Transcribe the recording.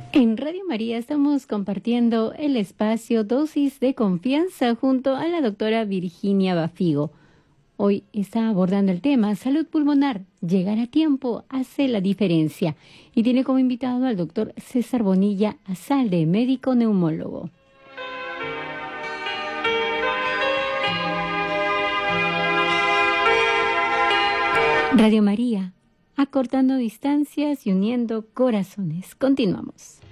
En Radio María estamos compartiendo el espacio Dosis de Confianza junto a la doctora Virginia Bafigo. Hoy está abordando el tema salud pulmonar. Llegar a tiempo hace la diferencia. Y tiene como invitado al doctor César Bonilla Azalde, médico neumólogo. Radio María, acortando distancias y uniendo corazones. Continuamos.